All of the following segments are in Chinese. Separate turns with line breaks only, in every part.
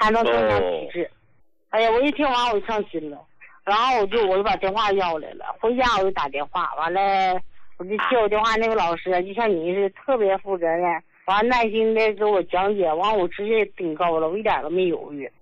才能正常体质。哎呀，我一听完我就伤心了，然后我就把电话要来了，回家我就打电话，完了我就接我电话那个老师就像你是特别负责任，完耐心的给我讲解，完我直接顶够了，我一点都没犹豫。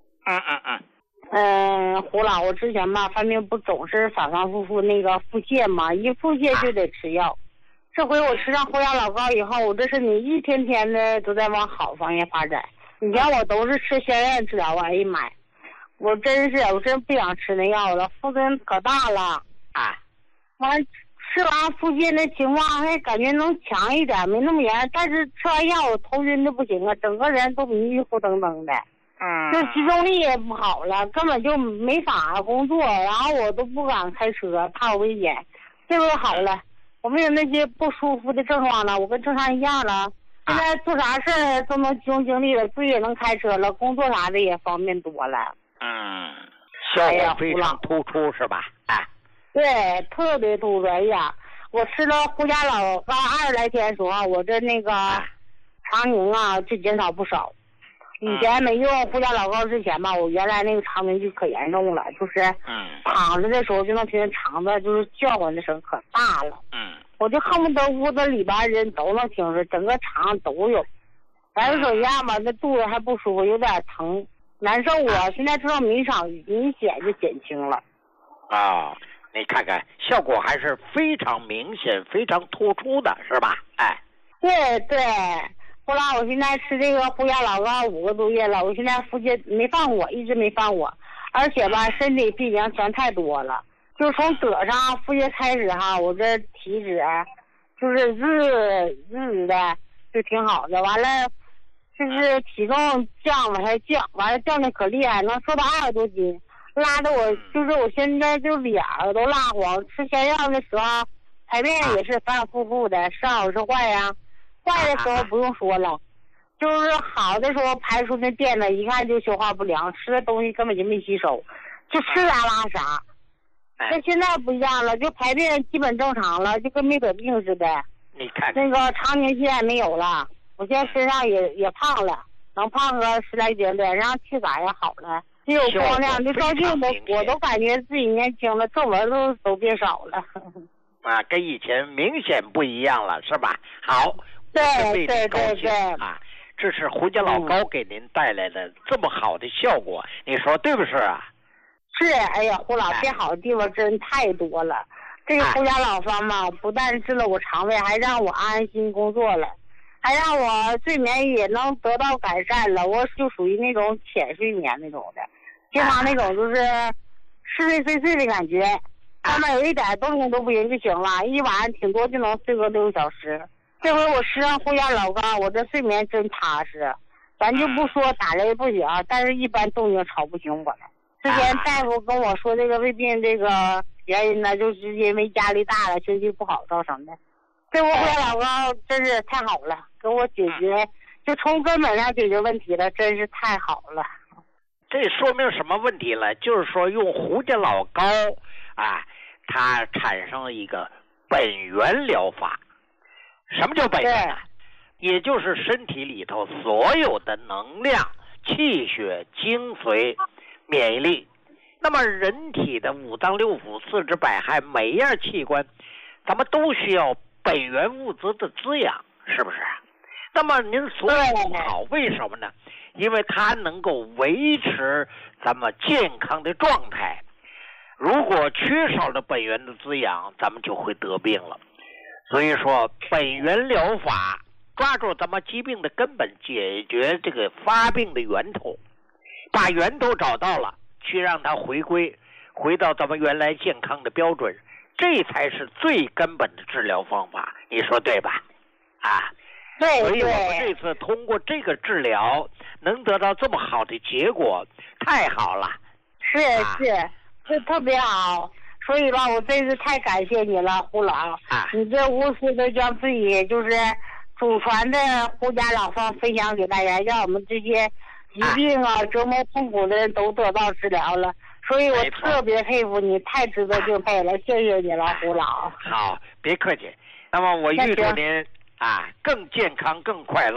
胡老，我之前吧犯病不总是反反复复那个腹泻嘛，一腹泻就得吃药。这回我吃上胡牙老膏以后，我这身体一天天的都在往好方向发展。以前我都是吃消炎治疗，哎呀妈呀，我真不想吃那药了，副作用可大了啊！完吃完腹泻的情况还感觉能强一点，没那么严，但是吃完药我头晕的不行啊，整个人都迷糊瞪瞪的。就集中力也不好了，根本就没法工作，然后我都不敢开车，怕危险。这回好了，我没有那些不舒服的症状了，我跟正常一样了。现在做啥事儿都能集中精力了，自己也能开车了，工作啥的也方便多了。
效果非常突出是吧？
对，特别突出。哎呀，我吃了胡家老膏20来天的时候，我这那个肠凝啊就减少不少。以前没用胡家老膏之前吧，我原来那个肠凝就可严重了，就是躺着的时候就能听见肠子就是叫唤的声可大了。我就恨不得屋子里边人都能听着，整个肠都有。来个手压吧，那肚子还不舒服，有点疼，难受啊。现在知道明显就减轻了。
你看看效果还是非常明显、非常突出的，是吧？
对对。后来我现在吃这个胡牙老膏5个多月了，我现在腹泻没犯我，一直没犯我，而且吧身体病情全太多了，就从得上腹泻开始哈，我这体脂就是日的就挺好的，完了就是体重往下降，完了降的可厉害，能瘦到20多斤，拉的我就是我现在就脸都蜡黄，吃消药的时候排便也是反反复复的，是好是坏呀？坏的时候不用说了，就是好的时候排出那便呢，一看就消化不良，吃的东西根本就没吸收，就吃啥拉啥。那现在不一样了，就排便基本正常了，就跟没得病似的。
你看
那个肠凝现在没有了，我现在身上也胖了，能胖个10来斤，脸上气色也好了，也有光亮，就照镜子我都感觉自己年轻了，皱纹都变少了。
跟以前明显不一样了，是吧？好。
对，
这是胡家老膏给您带来的这么好的效果，你说对不是啊？
是，哎呀，胡老变好的地方真太多了。这个胡家老方嘛，不但治了我肠胃，还让我安心工作了，还让我睡眠也能得到改善了。我就属于那种浅睡眠那种的，经常那种就是似睡非睡的感觉，上面有一点动静都不行就行了，一晚上挺多就能睡个6个小时。这回我吃上胡牙老膏，我这睡眠真踏实。咱就不说打雷不行，但是一般动静吵不醒我了。之前大夫跟我说这个胃病这个原因呢，就是因为压力大了，休息不好造成的。这回胡牙老膏真是太好了，给我解决，就从根本上解决问题了，真是太好了。
这说明什么问题了？就是说用胡家老膏它产生了一个本源疗法。什么叫本源呢？也就是身体里头所有的能量、气血、精髓、免疫力。那么人体的5脏6腑、4肢百骸，每一样器官，咱们都需要本源物质的滋养，是不是？那么您所以好，为什么呢？因为它能够维持咱们健康的状态。如果缺少了本源的滋养，咱们就会得病了。所以说本源疗法抓住咱们疾病的根本，解决这个发病的源头，把源头找到了，去让它回到咱们原来健康的标准，这才是最根本的治疗方法，你说对吧？
对。
所以我们这次通过这个治疗能得到这么好的结果，太好了。
是，这特别好。所以吧，我真是太感谢你了，胡老。你这无私的将自己就是祖传的胡家老方分享给大家，让我们这些疾病折磨痛苦的人都得到治疗了。所以我特别佩服你，太值得敬佩了，谢谢你了，胡老。
好，别客气。那么我预祝您更健康、更快乐。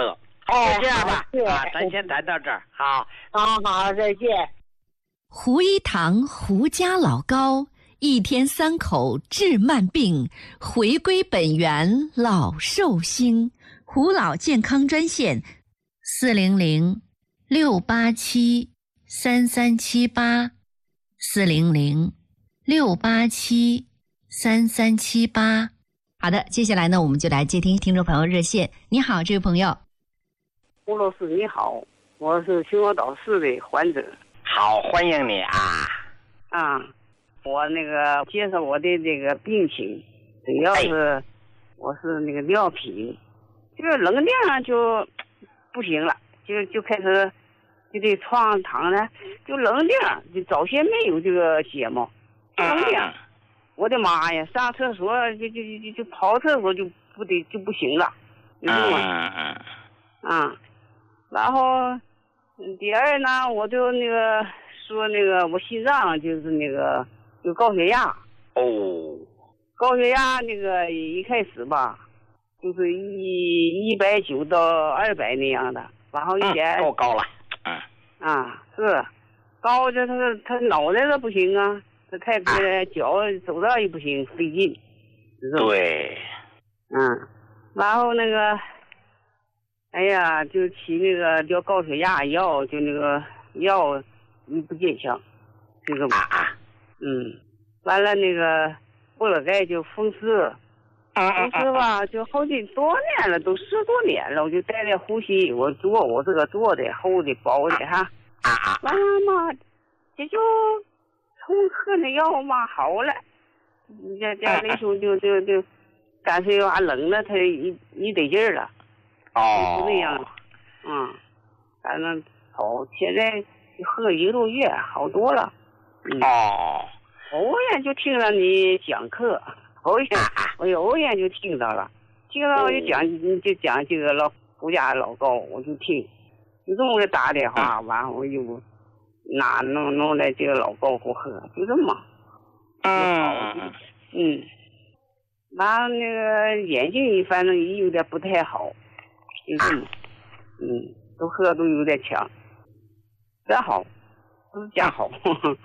就这样吧，咱先谈到这儿，好，
好，再见。
胡一堂胡家老高，一天3口治慢病，回归本源老寿星。胡老健康专线400-687-3378，400-687-3378。好的，接下来呢，我们就来接听听众朋友热线。你好，这位朋友。
胡老师你好，我是秦皇岛市的患者。
好，欢迎你啊！
我那个介绍我的这个病情，主要是我是那个尿频，这个能量就不行了，就开始就这床躺呢，就能量就早先没有这个节目，能量，我的妈呀，上厕所就跑厕所就不行了，你懂吗？然后第二呢，我就那个说那个我心脏就是那个有高血压。高血压那个一开始吧，就是190到200那样的，然后
够高了。
是高着他脑袋都不行啊，他太脚走道也不行，费劲。
对。
然后那个。哎呀，就起那个叫高血压药，就那个药不见效，就这么。完了那个不了该就风湿，吧，就好几多年了，都10多年了，我就带点呼吸，我这个做的厚的薄的哈。完了嘛，这就从喝那药嘛好了，这那时候就干脆要冷了，他一得劲儿了。就那样，反正好，现在喝1个多月，好多了。偶然就听了你讲课，偶然就听到了，就讲这个胡家老高，我就听，就这么给打电话，完我就弄来这个老高给我喝，就这么。完了那个眼睛反正也有点不太好。就这么，都喝都有点强，真好，都是真好。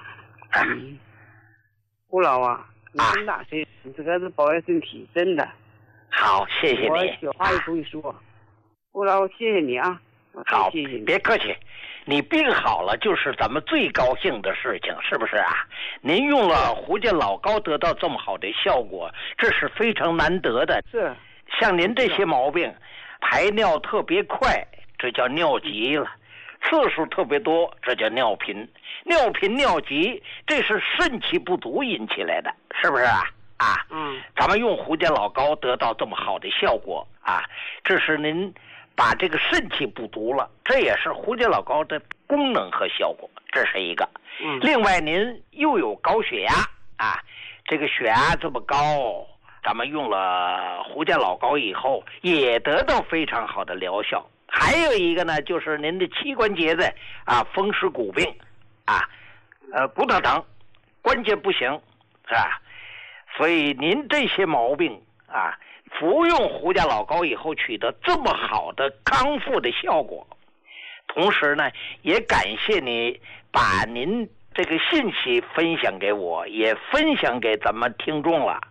胡老啊，你这么大岁数，这个是保养身体，真的。
好，谢谢你。
我小话也不会说，胡老，谢谢你啊。
好，
谢谢你。
别客气，你病好了就是咱们最高兴的事情，是不是啊？您用了胡家老高得到这么好的效果，这是非常难得的。
是。
像您这些毛病。排尿特别快，这叫尿急了；次数特别多，这叫尿频。尿频、尿急，这是肾气不足引起来的，是不是啊？咱们用胡家老高得到这么好的效果啊，这是您把这个肾气不足了，这也是胡家老高的功能和效果，这是一个。另外，您又有高血压这个血压这么高。咱们用了胡家老高以后，也得到非常好的疗效。还有一个呢，就是您的膝关节的风湿骨病骨头疼，关节不行，是吧？所以您这些毛病服用胡家老高以后取得这么好的康复的效果，同时呢，也感谢你把您这个信息分享给我，也分享给咱们听众了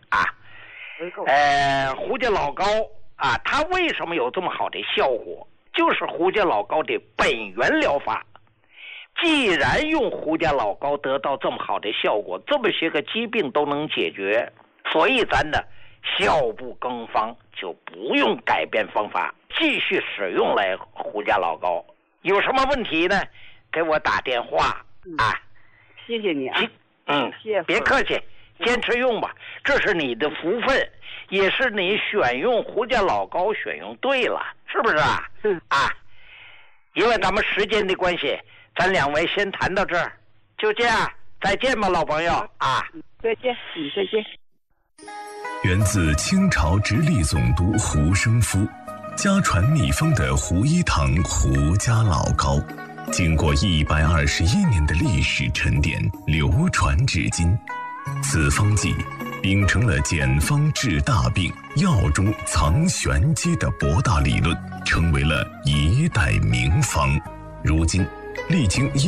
胡家老高它为什么有这么好的效果？就是胡家老高的本源疗法。既然用胡家老高得到这么好的效果，这么些个疾病都能解决，所以咱呢效不更方，就不用改变方法，继续使用来胡家老高。有什么问题呢？给我打电话
谢谢你谢谢，
别客气。坚持用吧，这是你的福分，也是你选用胡家老高选用对了，是不是因为咱们时间的关系，咱两位先谈到这儿，就这样，再见吧，老朋友
再见，再见。
源自清朝直隶总督胡生夫，家传秘方的胡一堂胡家老高，经过121年的历史沉淀，流传至今。此方剂秉承了简方治大病、药中藏玄机的博大理论，成为了一代名方。如今历经